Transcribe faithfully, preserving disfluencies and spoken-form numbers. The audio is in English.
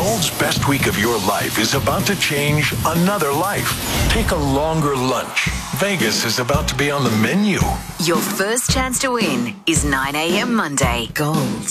Gold's best week of your life is about to change another life. Take a longer lunch. Vegas is about to be on the menu. Your first chance to win is nine a.m. Monday. Gold.